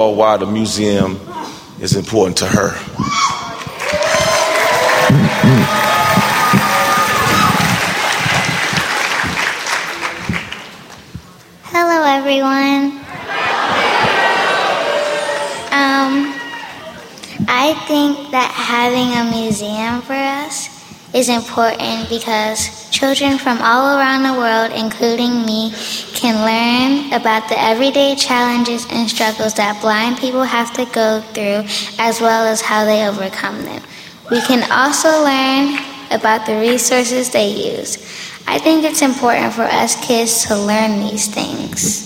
why the museum is important to her. Hello, everyone. I think that having a museum for us is important because children from all around the world, including me, can learn about the everyday challenges and struggles that blind people have to go through, as well as how they overcome them. We can also learn about the resources they use. I think it's important for us kids to learn these things.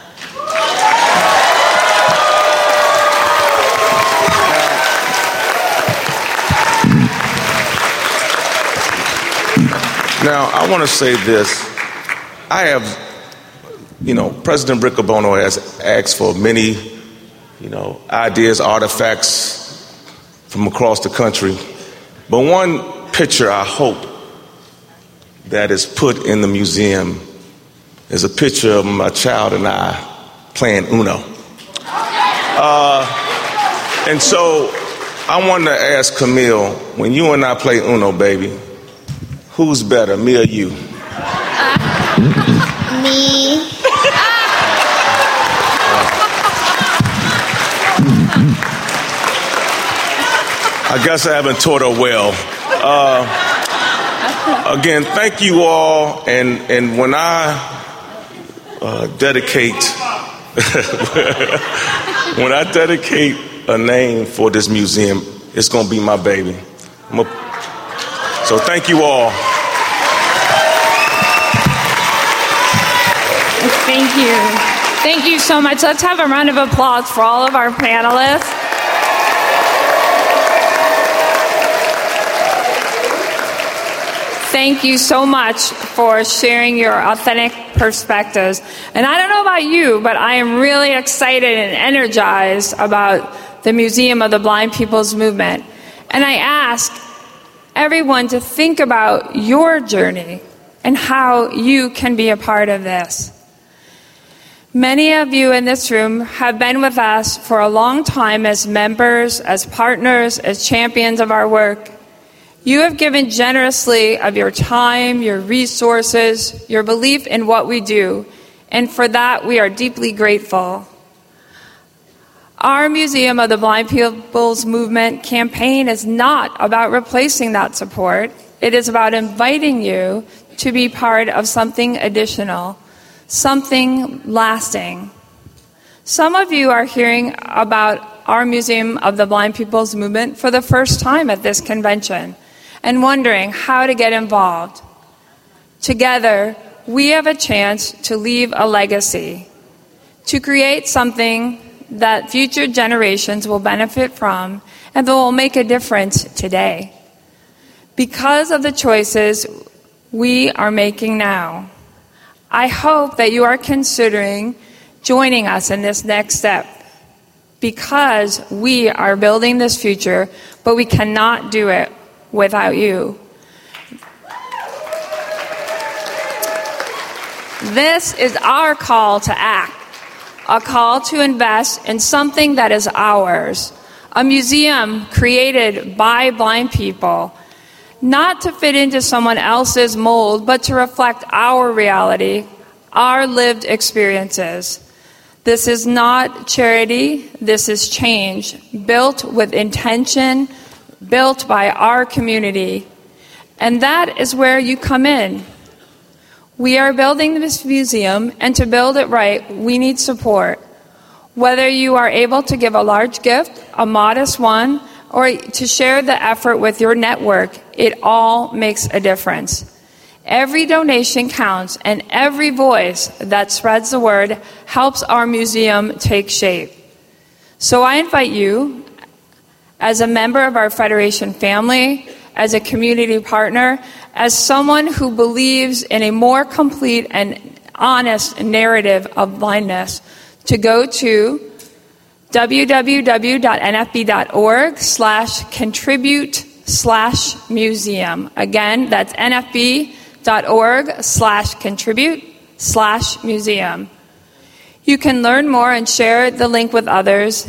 Now, I want to say this. I have, President Riccobono has asked for many, ideas, artifacts from across the country. But one picture I hope that is put in the museum is a picture of my child and I playing Uno. And so I wanted to ask Camille, when you and I play Uno, baby, who's better, me or you? Me. I guess I haven't taught her well. Again, thank you all. And when I dedicate a name for this museum, it's going to be my baby. So thank you all. Thank you. Thank you so much. Let's have a round of applause for all of our panelists. Thank you so much for sharing your authentic perspectives. And I don't know about you, but I am really excited and energized about the Museum of the Blind People's Movement. And I ask everyone to think about your journey and how you can be a part of this. Many of you in this room have been with us for a long time as members, as partners, as champions of our work. You have given generously of your time, your resources, your belief in what we do, and for that we are deeply grateful. Our Museum of the Blind People's Movement campaign is not about replacing that support. It is about inviting you to be part of something additional, something lasting. Some of you are hearing about our Museum of the Blind People's Movement for the first time at this convention and wondering how to get involved. Together, we have a chance to leave a legacy, to create something that future generations will benefit from and that will make a difference today. Because of the choices we are making now, I hope that you are considering joining us in this next step, because we are building this future, but we cannot do it without you. This is our call to act, a call to invest in something that is ours, a museum created by blind people, not to fit into someone else's mold, but to reflect our reality, our lived experiences. This is not charity, this is change, built with intention, built by our community. And that is where you come in. We are building this museum, and to build it right, we need support. Whether you are able to give a large gift, a modest one, or to share the effort with your network, it all makes a difference. Every donation counts, and every voice that spreads the word helps our museum take shape. So I invite you, as a member of our Federation family, as a community partner, as someone who believes in a more complete and honest narrative of blindness, to go to www.nfb.org/contribute/museum. Again, that's nfb.org/contribute/museum. You can learn more and share the link with others